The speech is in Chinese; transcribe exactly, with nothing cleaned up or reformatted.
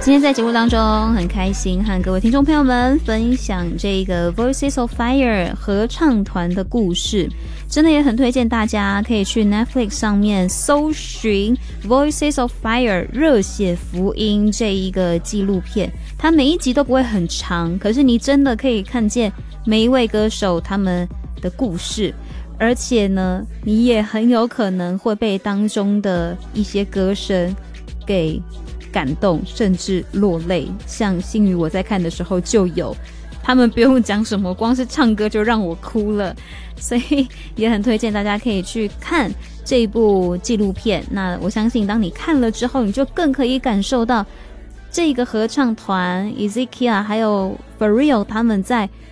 今天在节目当中很开心和各位听众朋友们分享这个 Voices of Fire 合唱团的故事，真的也很推荐大家可以去 Netflix 上面搜寻 Voices of Fire 热血福音这一个纪录片，它每一集都不会很长，可是你真的可以看见每一位歌手他们的故事，而且呢你也很有可能会被当中的一些歌声给感动，甚至落泪。像星宇我在看的时候就有，他们不用讲什么，光是唱歌就让我哭了，所以也很推荐大家可以去看这一部纪录片。那我相信当你看了之后，你就更可以感受到这个合唱团 Ezekiel 还有 For Real 他们在